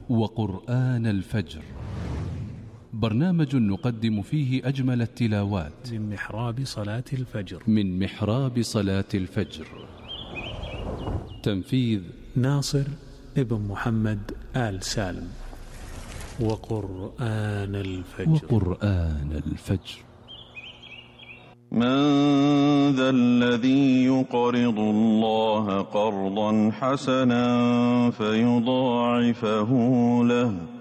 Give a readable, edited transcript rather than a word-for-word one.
وقرآن الفجر، برنامج نقدم فيه أجمل التلاوات من محراب صلاة الفجر. تنفيذ ناصر ابن محمد آل سالم. وقرآن الفجر. من ذا الذي يقرض الله قرضا حسنا فيضاعفه له